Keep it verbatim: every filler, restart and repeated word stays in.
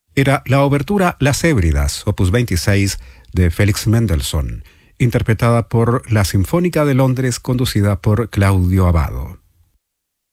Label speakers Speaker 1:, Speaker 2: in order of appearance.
Speaker 1: Era la obertura Las Hébridas, opus veintiséis, de Félix Mendelssohn, interpretada por la Sinfónica de Londres, conducida por Claudio Abbado.